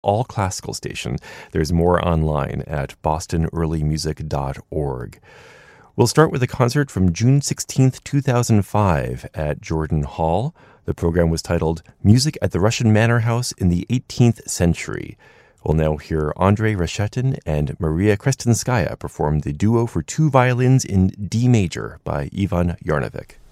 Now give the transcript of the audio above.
all-classical station. There's more online at bostonearlymusic.org. We'll start with a concert from June 16th, 2005 at Jordan Hall. The program was titled Music at the Russian Manor House in the 18th Century. We'll now hear Andrei Reshetin and Maria Krestinskaya perform the duo for two violins in D major by Ivan Yarnovic.